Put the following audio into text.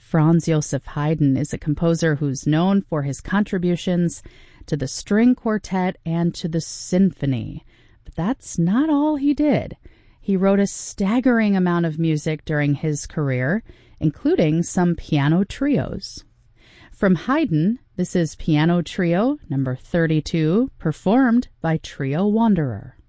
Franz Joseph Haydn is a composer who's known for his contributions to the string quartet and to the symphony. But that's not all he did. He wrote a staggering amount of music during his career, including some piano trios. From Haydn, this is Piano Trio number 32, performed by Trio Wanderer.